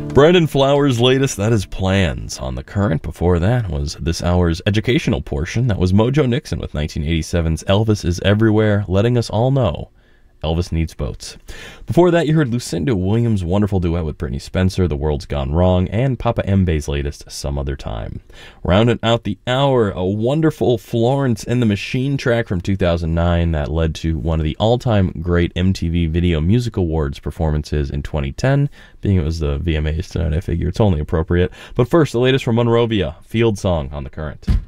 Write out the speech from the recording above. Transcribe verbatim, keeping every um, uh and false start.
Brandon Flowers' latest, that is Plans on The Current. Before that was this hour's educational portion. That was Mojo Nixon with nineteen eighty-seven's Elvis is Everywhere, letting us all know Elvis needs boats. Before that, you heard Lucinda Williams' wonderful duet with Brittany Spencer, The World's Gone Wrong, and Papa Mbe's latest, Some Other Time. Rounding out the hour, a wonderful Florence and the Machine track from two thousand nine that led to one of the all-time great M T V Video Music Awards performances in twenty ten. Being it was the V M As tonight, I figure it's only appropriate. But first, the latest from Monrovia, Field Song on The Current.